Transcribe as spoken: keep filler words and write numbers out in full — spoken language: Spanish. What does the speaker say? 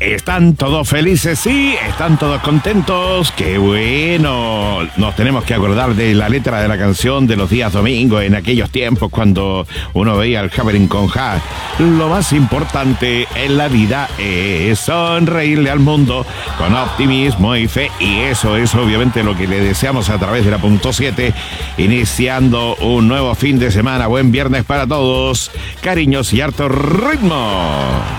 Están todos felices, sí, están todos contentos. ¡Qué bueno! Nos tenemos que acordar de la letra de la canción de los días domingos, en aquellos tiempos cuando uno veía el Happening con Ja. Lo más importante en la vida es sonreírle al mundo con optimismo y fe. Y eso es obviamente lo que le deseamos a través de la punto siete, iniciando un nuevo fin de semana. Buen viernes para todos. Cariños y harto ritmo.